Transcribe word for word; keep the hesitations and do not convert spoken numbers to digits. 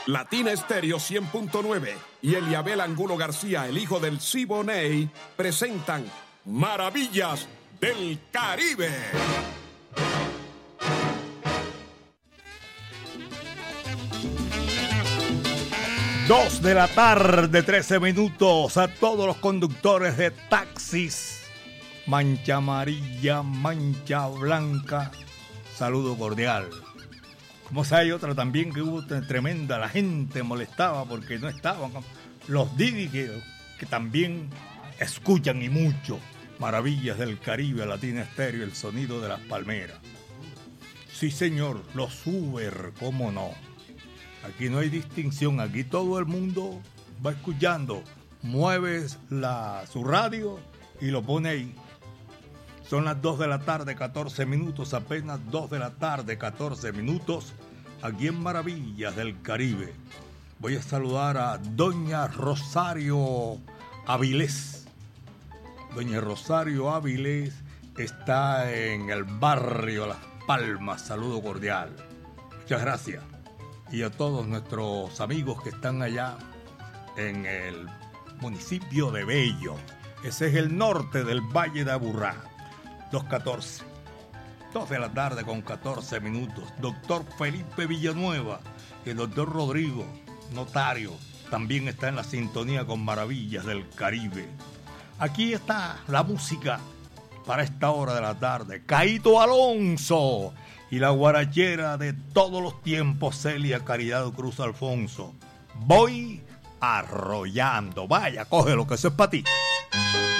Latina Estéreo cien punto nueve y Eliabel Angulo García, el hijo del Siboney, presentan Maravillas del Caribe. Dos de la tarde, trece minutos. A todos los conductores de taxis, mancha amarilla, mancha blanca, saludo cordial. Como si hay otra también que hubo tremenda, la gente molestaba porque no estaban los Didi que, que también escuchan y mucho Maravillas del Caribe, Latina Estéreo, el sonido de las palmeras. Sí señor, los Uber, cómo no. Aquí no hay distinción, aquí todo el mundo va escuchando, mueves la, su radio y lo pone ahí. Son las dos de la tarde, catorce minutos, apenas dos de la tarde, catorce minutos, aquí en Maravillas del Caribe. Voy a saludar a doña Rosario Avilés. Doña Rosario Avilés está en el barrio Las Palmas, saludo cordial. Muchas gracias. Y a todos nuestros amigos que están allá en el municipio de Bello. Ese es el norte del Valle de Aburrá. dos catorce. dos de la tarde con catorce minutos. Doctor Felipe Villanueva y el doctor Rodrigo, notario, también está en la sintonía con Maravillas del Caribe. Aquí está la música para esta hora de la tarde. Caíto Alonso y la guarachera de todos los tiempos, Celia Caridad Cruz Alfonso. Voy arrollando. Vaya, cógelo, que eso es para ti.